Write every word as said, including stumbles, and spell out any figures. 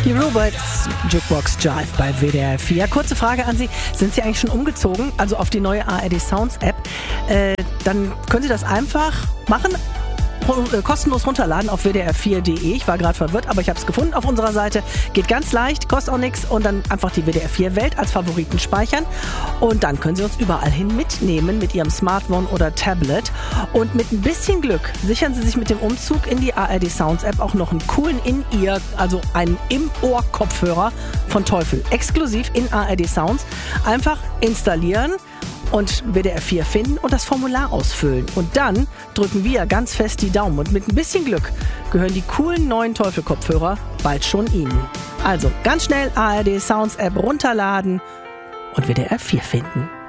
Die Robots Jukebox Jive bei W D R vier. Kurze Frage an Sie. Sind Sie eigentlich schon umgezogen, also auf die neue A R D Sounds App? Äh, dann können Sie das einfach machen. Kostenlos runterladen auf w d r vier punkt de. Ich war gerade verwirrt, aber ich habe es gefunden auf unserer Seite. Geht ganz leicht, kostet auch nichts und dann einfach die W D R vier Welt als Favoriten speichern und dann können Sie uns überall hin mitnehmen mit Ihrem Smartphone oder Tablet und mit ein bisschen Glück sichern Sie sich mit dem Umzug in die A R D Sounds App auch noch einen coolen In-Ear, also einen Im-Ohr-Kopfhörer von Teufel. Exklusiv in A R D Sounds. Einfach installieren und W D R vier finden und das Formular ausfüllen. Und dann drücken wir ganz fest die Daumen und mit ein bisschen Glück gehören die coolen neuen Teufel-Kopfhörer bald schon Ihnen. Also ganz schnell A R D Sounds App runterladen und W D R vier finden.